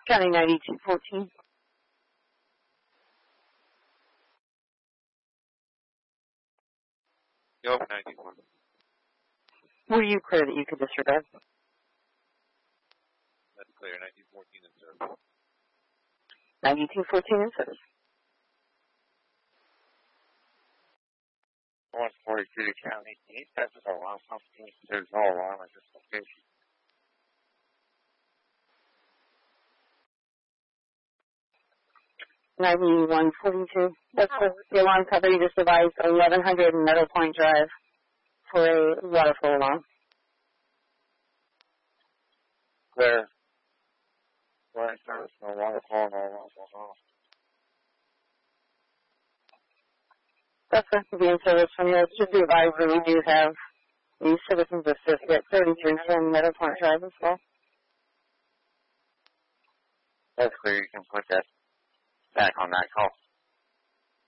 County 9214. Go over 94. Were you clear that you could disregard? That's clear. 1914 in service. 9214 in service. 142 County. Can you pass this alarm company? There's no alarm at this location. 9142. That's the alarm company just advised 1100 Meadow Point Drive for a water flow alarm. Clear. We're in service. No water flow, no alarm flow. That's going to be in service from you. Should be advised that we do have the Citizens Assist at 3310 Meadow Point Drive as well. That's clear. You can put that back on that call.